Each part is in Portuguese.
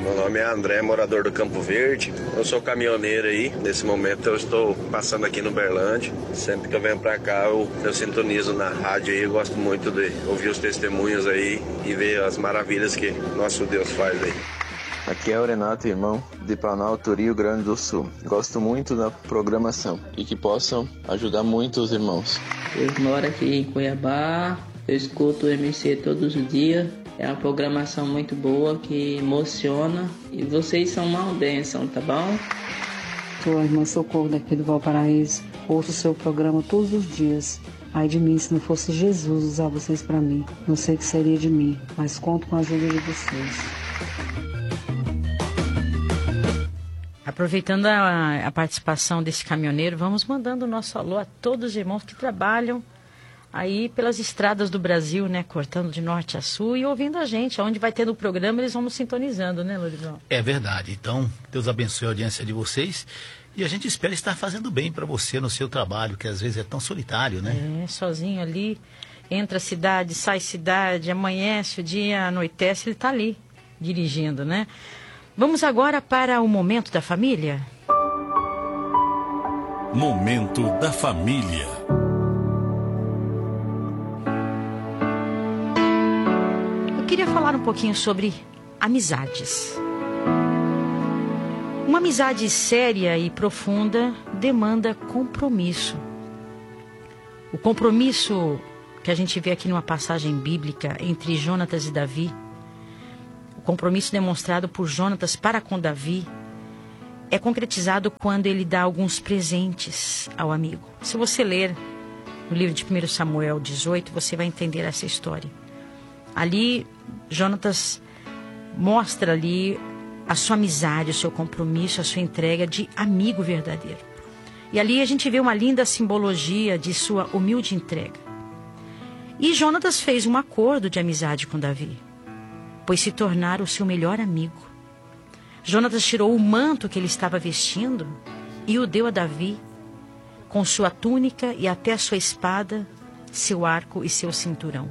Meu nome é André, morador do Campo Verde. Eu sou caminhoneiro aí. Nesse momento eu estou passando aqui no Uberlândia. Sempre que eu venho pra cá, eu sintonizo na rádio aí. Eu gosto muito de ouvir os testemunhos aí e ver as maravilhas que nosso Deus faz aí. Aqui é o Renato, irmão, de Planalto, Rio Grande do Sul. Gosto muito da programação e que possam ajudar muito os irmãos. Eu moro aqui em Cuiabá, eu escuto o MC todos os dias. É uma programação muito boa que emociona e vocês são uma bênção, tá bom? Sou a irmã Socorro daqui do Valparaíso. Ouço o seu programa todos os dias. Ai de mim, se não fosse Jesus usar vocês para mim. Não sei o que seria de mim, mas conto com a ajuda de vocês. Aproveitando a participação desse caminhoneiro, vamos mandando o nosso alô a todos os irmãos que trabalham aí pelas estradas do Brasil, né? Cortando de norte a sul e ouvindo a gente. Onde vai tendo o programa, eles vão nos sintonizando, né, Lourdes? É verdade. Então, Deus abençoe a audiência de vocês. E a gente espera estar fazendo bem para você no seu trabalho, que às vezes é tão solitário, né? Sozinho ali. Entra a cidade, sai cidade, amanhece o dia, anoitece, ele está ali, dirigindo, né? Vamos agora para o Momento da Família. Momento da Família. Eu queria falar um pouquinho sobre amizades. Uma amizade séria e profunda demanda compromisso. O compromisso que a gente vê aqui numa passagem bíblica entre Jonatas e Davi, o compromisso demonstrado por Jonatas para com Davi, é concretizado quando ele dá alguns presentes ao amigo. Se você ler no livro de 1 Samuel 18, você vai entender essa história. Ali, Jonatas mostra ali a sua amizade, o seu compromisso, a sua entrega de amigo verdadeiro. E ali a gente vê uma linda simbologia de sua humilde entrega. E Jonatas fez um acordo de amizade com Davi, pois se tornara o seu melhor amigo. Jonatas tirou o manto que ele estava vestindo e o deu a Davi, com sua túnica e até a sua espada, seu arco e seu cinturão.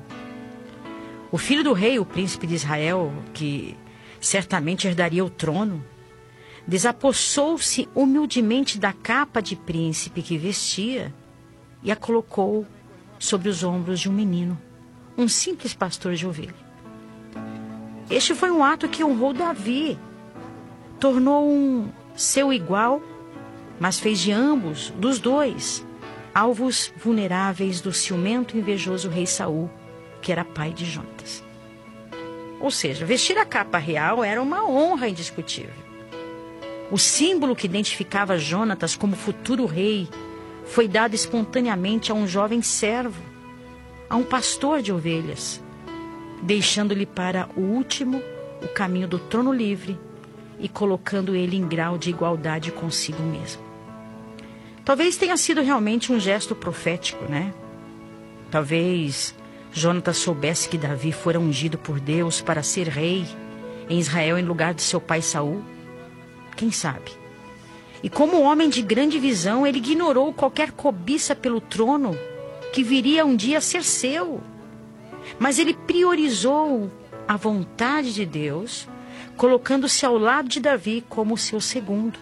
O filho do rei, o príncipe de Israel, que certamente herdaria o trono, desapossou-se humildemente da capa de príncipe que vestia e a colocou sobre os ombros de um menino, um simples pastor de ovelha. Este foi um ato que honrou Davi, tornou um seu igual, mas fez de ambos, dos dois, alvos vulneráveis do ciumento e invejoso rei Saul, que era pai de Jonatas. Ou seja, vestir a capa real era uma honra indiscutível. O símbolo que identificava Jonatas como futuro rei foi dado espontaneamente a um jovem servo, a um pastor de ovelhas, deixando-lhe para o último o caminho do trono livre e colocando ele em grau de igualdade consigo mesmo. Talvez tenha sido realmente um gesto profético, né? Talvez Jonatas soubesse que Davi fora ungido por Deus para ser rei em Israel em lugar de seu pai Saul. Quem sabe? E como homem de grande visão, ele ignorou qualquer cobiça pelo trono que viria um dia a ser seu. Mas ele priorizou a vontade de Deus, colocando-se ao lado de Davi como seu segundo.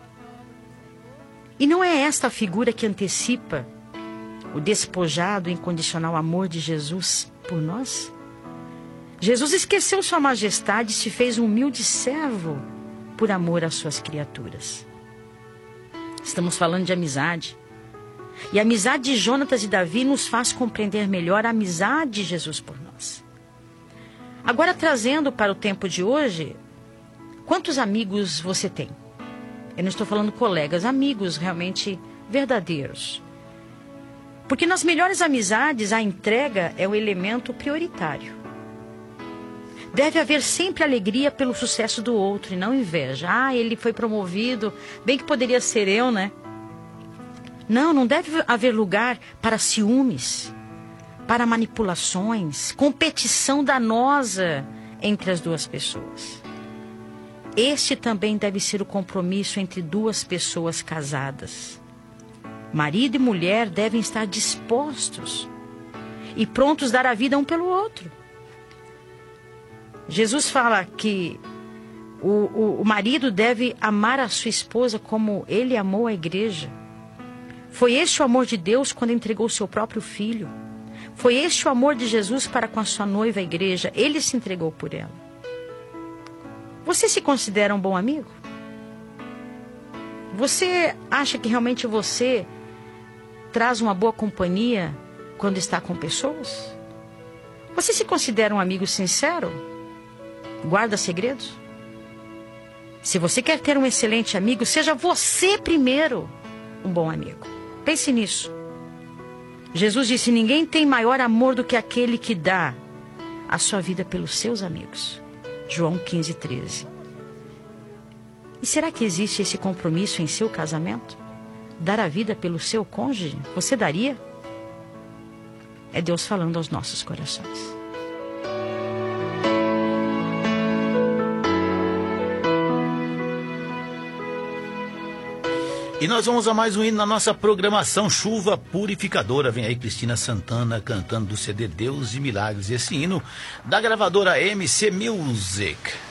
E não é esta a figura que antecipa o despojado e incondicional amor de Jesus por nós? Jesus esqueceu sua majestade e se fez um humilde servo por amor às suas criaturas. Estamos falando de amizade. E a amizade de Jonatas e Davi nos faz compreender melhor a amizade de Jesus por nós. Agora, trazendo para o tempo de hoje, quantos amigos você tem? Eu não estou falando colegas, amigos realmente verdadeiros. Porque nas melhores amizades, a entrega é o elemento prioritário. Deve haver sempre alegria pelo sucesso do outro e não inveja. Ah, ele foi promovido, bem que poderia ser eu, né? Não deve haver lugar para ciúmes, para manipulações, competição danosa entre as duas pessoas. Este também deve ser o compromisso entre duas pessoas casadas. Marido e mulher devem estar dispostos e prontos a dar a vida um pelo outro. Jesus fala que O marido deve amar a sua esposa como ele amou a igreja. Foi este o amor de Deus quando entregou o seu próprio filho. Foi este o amor de Jesus para com a sua noiva, a igreja. Ele se entregou por ela. Você se considera um bom amigo? Você acha que realmente você traz uma boa companhia quando está com pessoas? Você se considera um amigo sincero? Guarda segredos? Se você quer ter um excelente amigo, seja você primeiro um bom amigo. Pense nisso. Jesus disse: ninguém tem maior amor do que aquele que dá a sua vida pelos seus amigos. João 15:13. E será que existe esse compromisso em seu casamento? Dar a vida pelo seu cônjuge? Você daria? É Deus falando aos nossos corações. E nós vamos a mais um hino na nossa programação Chuva Purificadora. Vem aí Cristina Santana cantando do CD Deus de Milagres. Esse hino da gravadora MC Music.